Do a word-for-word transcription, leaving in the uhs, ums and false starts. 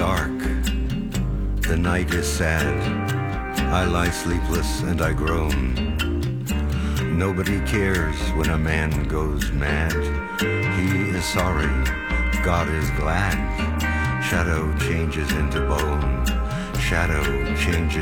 dark, the night is sad. I lie sleepless and I groan. Nobody cares when a man goes mad. He is sorry, God is glad. Shadow changes into bone. Shadow changes